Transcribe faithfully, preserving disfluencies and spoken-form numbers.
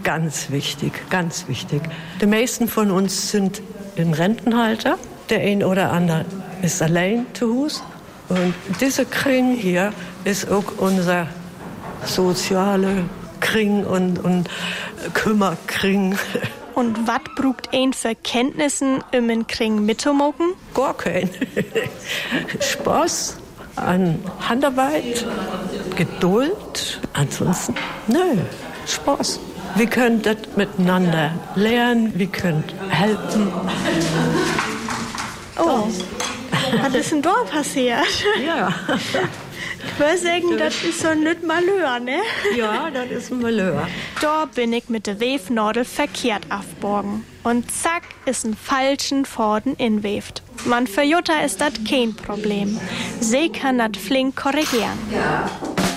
ganz wichtig, ganz wichtig. Die meisten von uns sind im Rentenalter. Der ein oder andere ist allein zu Hause. Und dieser Kring hier ist auch unser soziale Kring und, und Kümmerkring. Und was braucht ein für Kenntnissen um den Kring mitzumachen? Gar kein. Spaß an Handarbeit, Geduld. Ansonsten, nö, Spaß. Wir können das miteinander lernen, wir können helfen. Oh, was ist denn da passiert? Ja. Ich würde sagen, das ist so ein nicht Malheur, ne? Ja, das ist ein Malheur. Da bin ich mit der Wefnadel verkehrt aufborgen. Und zack, ist ein falschen Faden inweft. Man, für Jutta ist das kein Problem. Sie kann das flink korrigieren. Ja.